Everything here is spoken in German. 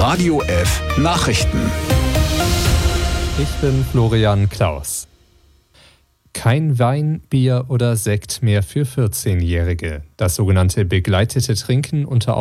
Radio F Nachrichten. Ich bin Florian Klaus. Kein Wein, Bier oder Sekt mehr für 14-Jährige. Das sogenannte begleitete Trinken unter